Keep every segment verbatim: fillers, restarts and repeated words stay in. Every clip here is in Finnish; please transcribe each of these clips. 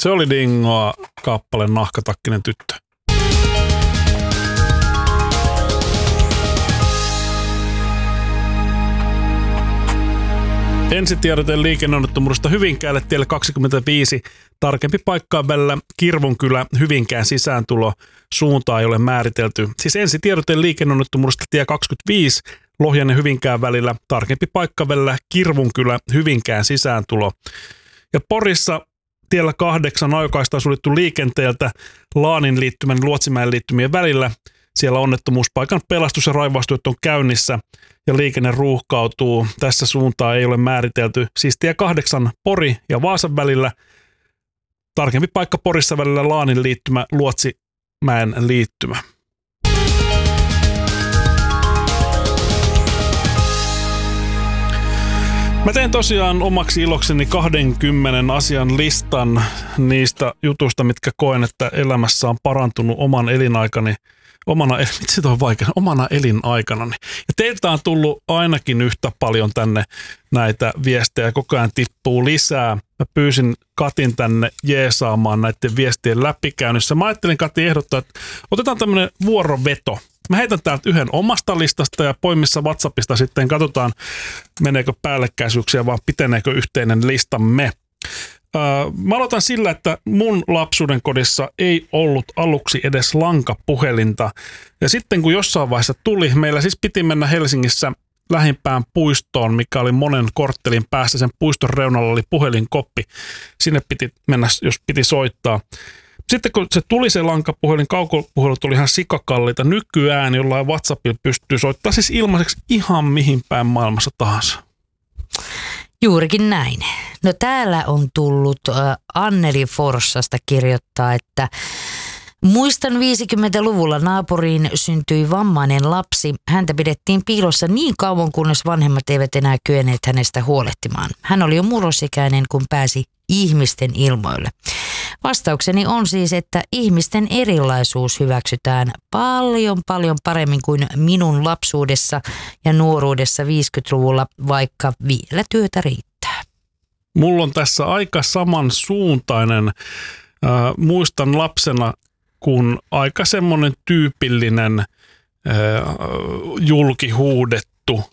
Se oli Dingoa kappale Nahkatakkinen tyttö. Ensitiedote liikenneonnettomuudesta Hyvinkäälle tielle kaksikymmentäviisi. Tarkempi paikkaa välillä Kirvunkylä, Hyvinkään sisääntulo. Suuntaa ei ole määritelty. Siis ensitiedote liikenneonnettomuudesta tie kaksikymmentäviisi. Lohjan ja Hyvinkään välillä. Tarkempi paikka välillä Kirvunkylä, Hyvinkään sisääntulo. Ja Porissa tiellä kahdeksan ajokaista on suljettu liikenteeltä Laanin liittymän ja Luotsimäen liittymien välillä. Siellä onnettomuuspaikan pelastus- ja raivaustyöt on käynnissä ja liikenne ruuhkautuu. Tässä suuntaa ei ole määritelty. Siis tie kahdeksan Pori ja Vaasan välillä. Tarkempi paikka Porissa välillä Laanin liittymä, Luotsimäen liittymä. Mä tein tosiaan omaksi ilokseni kahdenkymmenen asian listan niistä jutuista, mitkä koen, että elämässä on parantunut oman elinaikani. Omana, mitsi on vaikea, omana elinaikanani. Ja teiltä on tullut ainakin yhtä paljon tänne näitä viestejä, koko ajan tippuu lisää. Mä pyysin Katin tänne jeesaamaan näiden viestien läpikäynnissä. Mä ajattelin Kati ehdottaa, että otetaan tämmöinen vuoroveto. Mä heitän täältä yhden omasta listasta ja poimissa WhatsAppista sitten katsotaan, meneekö päällekkäisyyksiä, vaan piteneekö yhteinen listamme. Mä aloitan sillä, että mun lapsuuden kodissa ei ollut aluksi edes lankapuhelinta. Ja sitten kun jossain vaiheessa tuli, meillä siis piti mennä Helsingissä lähimpään puistoon, mikä oli monen korttelin päässä. Sen puiston reunalla oli puhelinkoppi. Sinne piti mennä, jos piti soittaa. Sitten kun se tuli se lankapuhelin, kaukopuhelu tuli ihan sikakallita. Nykyään jollain WhatsAppilla pystyy soittamaan siis ilmaiseksi ihan mihin päin maailmassa tahansa. Juurikin näin. No täällä on tullut äh, Anneli Forssasta kirjoittaa, että muistan viisikymmentäluvulla naapuriin syntyi vammainen lapsi. Häntä pidettiin piilossa niin kauan, kunnes vanhemmat eivät enää kyenneet hänestä huolehtimaan. Hän oli jo murrosikäinen, kun pääsi ihmisten ilmoille. Vastaukseni on siis, että ihmisten erilaisuus hyväksytään paljon paljon paremmin kuin minun lapsuudessa ja nuoruudessa viisikymmentäluvulla, vaikka vielä työtä riittää. Mulla on tässä aika samansuuntainen. Äh, muistan lapsena, kun aika semmoinen tyypillinen äh, julkihuudettu,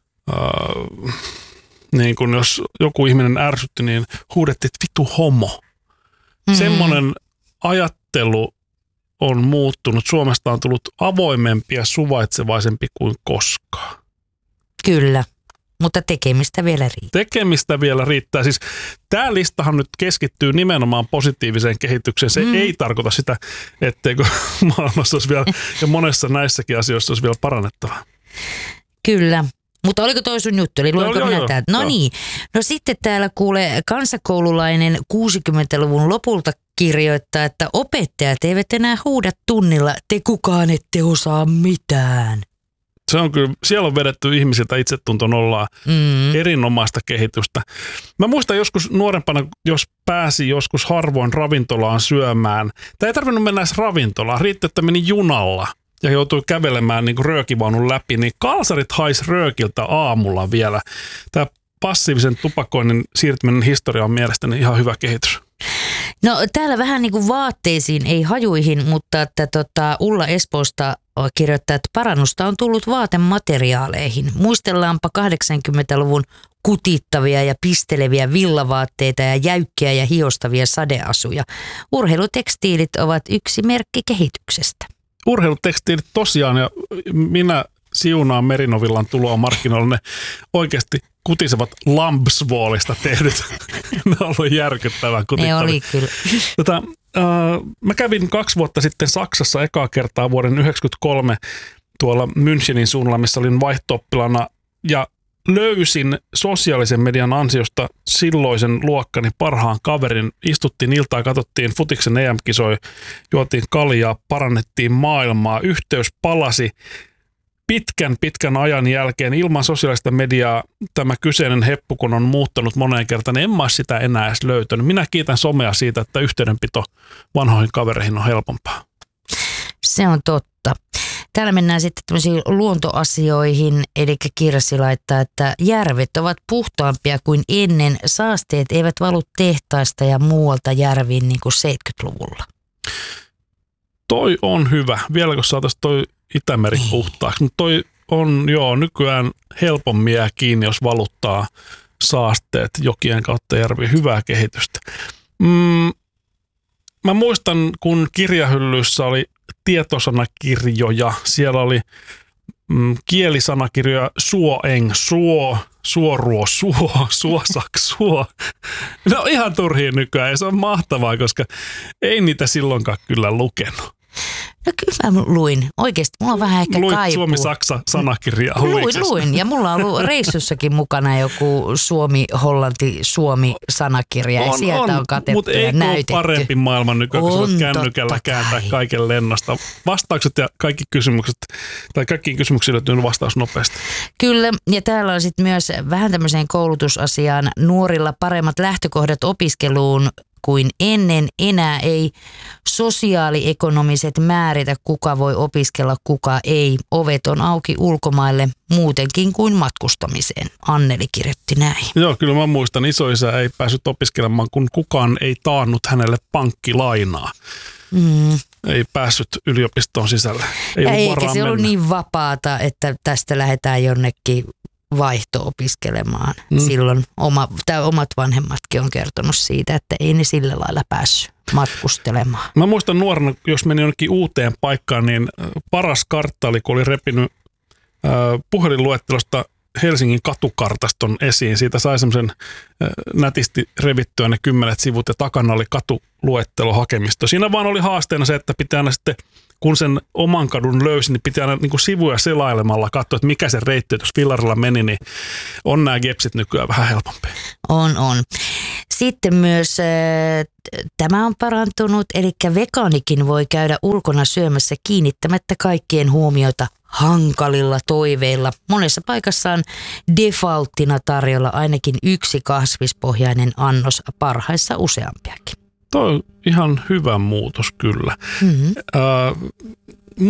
äh, niin kun jos joku ihminen ärsytti, niin huudettiin, että vitu homo. Mm-hmm. Semmoinen ajattelu on muuttunut. Suomesta on tullut avoimempi ja suvaitsevaisempi kuin koskaan. Kyllä, mutta tekemistä vielä riittää. Tekemistä vielä riittää. Siis tämä listahan nyt keskittyy nimenomaan positiiviseen kehitykseen. Se mm. ei tarkoita sitä, etteikö maailmassa olisi vielä, ja monessa näissäkin asioissa olisi vielä parannettavaa. Kyllä. Mutta oliko toi sun juttu? Eli luenko no, minä joo, täältä? No joo. niin. No sitten täällä kuulee kansakoululainen kuusikymmentäluvun lopulta kirjoittaa, että opettajat eivät enää huuda tunnilla, te kukaan ette osaa mitään. Se on kyllä, siellä on vedetty ihmisiltä itsetunto nollaa, mm. erinomaista kehitystä. Mä muistan joskus nuorempana, jos pääsi joskus harvoin ravintolaan syömään. Tämä ei tarvinnut mennä edes ravintolaan, riitti, että meni junalla ja joutui kävelemään niin kuin röökivaunun läpi, niin kalsarit haisi röökiltä aamulla vielä. Tämä passiivisen tupakoinnin siirtyminen historiaan on mielestäni ihan hyvä kehitys. No täällä vähän niin kuin vaatteisiin, ei hajuihin, mutta että tota, Ulla Espoosta kirjoittaa, että parannusta on tullut vaatemateriaaleihin. Muistellaanpa kahdeksankymmentäluvun kutittavia ja pisteleviä villavaatteita ja jäykkiä ja hiostavia sadeasuja. Urheilutekstiilit ovat yksi merkki kehityksestä. Urheilutekstiilit tosiaan, ja minä siunaan Merinovillan tuloa markkinoille, ne oikeasti kutisevat Lambswallista tehdyt. Ne on ollut järkyttävän kutittavia. Ne oli kyllä. Tota, äh, mä kävin kaksi vuotta sitten Saksassa ekaa kertaa vuoden yhdeksänkymmentäkolme tuolla Münchenin suunnalla, missä olin vaihto-oppilana, ja löysin sosiaalisen median ansiosta silloisen luokkani parhaan kaverin. Istuttiin iltaa, katsottiin futiksen E M-kisoja, juotiin kaljaa, parannettiin maailmaa, yhteys palasi. Pitkän, pitkän ajan jälkeen ilman sosiaalista mediaa tämä kyseinen heppu, kun on muuttanut moneen kertaan, niin en mä sitä enää edes löytänyt. Minä kiitän somea siitä, että yhteydenpito vanhoihin kavereihin on helpompaa. Se on totta. Täällä mennään sitten tämmöisiin luontoasioihin, eli Kirsi laittaa, että järvet ovat puhtaampia kuin ennen. Saasteet eivät valu tehtaista ja muualta järviin niin kuin seitsemänkymmentäluvulla. Toi on hyvä. Vieläkö saataisiin toi Itämeri niin puhtaaksi? Mutta toi on joo nykyään helpommin jää kiinni, jos valuttaa saasteet jokien kautta järviin. Hyvää kehitystä. Mm, mä muistan, kun kirjahyllyssä oli tietosanakirjoja. Siellä oli mm, kielisanakirjoja suoeng, suo, suoruo, suo, suosak, suo. No ihan turhiin nykyään ja se on mahtavaa, koska ei niitä silloinkaan kyllä lukenut. No kyllä mä luin. Oikeasti mulla on vähän ehkä Luit kaipuu. Suomi-Saksa-sanakirjaa. Luin, luin. Ja mulla on ollut reissussakin mukana joku Suomi-Hollanti-Suomi-sanakirja. Ja on, sieltä on, on katettu mutta ja ei näytetty. Parempi maailman nykyään, kun on, sä kännykällä kääntää kai. kaiken lennosta. Vastaukset ja kaikki kysymykset, tai kaikkiin kysymyksiin löytyy vastaus nopeasti. Kyllä, ja täällä on sitten myös vähän tämmöiseen koulutusasiaan nuorilla paremmat lähtökohdat opiskeluun kuin ennen. Enää ei sosiaaliekonomiset määritä, kuka voi opiskella, kuka ei. Ovet on auki ulkomaille muutenkin kuin matkustamiseen. Anneli kirjoitti näin. Joo, kyllä mä muistan, isoisä ei päässyt opiskelemaan, kun kukaan ei taannut hänelle pankkilainaa. Mm. Ei päässyt yliopistoon sisälle. Ei ja ollut eikä varaa se ollut mennä. niin vapaata, että tästä lähdetään jonnekin vaihto-opiskelemaan. Mm. Silloin oma, tai omat vanhemmatkin on kertonut siitä, että ei ne sillä lailla päässyt matkustelemaan. Mä muistan nuorena, jos meni jonnekin uuteen paikkaan, niin paras kartta oli, kun oli repinyt äh, puhelinluettelosta Helsingin katukartaston esiin. Siitä sai semmoisen äh, nätisti revittyä ne kymmenet sivut ja takana oli katuluettelohakemisto. Siinä vaan oli haasteena se, että pitää aina sitten, kun sen oman kadun löysi, niin pitää aina niin kuin sivuja selailemalla katsoa, että mikä se reitti, jos fillarilla meni, niin on nämä gepsit nykyään vähän helpompia. On, on. Sitten myös äh, tämä on parantunut, eli vegaanikin voi käydä ulkona syömässä kiinnittämättä kaikkien huomiota hankalilla toiveilla. Monessa paikassa on defaulttina tarjolla ainakin yksi kasvispohjainen annos, parhaissa useampiakin. Tuo on ihan hyvä muutos kyllä. Mm-hmm. Äh,